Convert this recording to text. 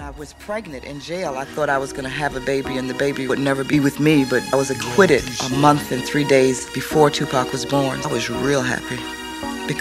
I was pregnant in jail, I thought I was going to have a baby and the baby would never be with me, but I was acquitted a month and 3 days before Tupac was born. I was real happy.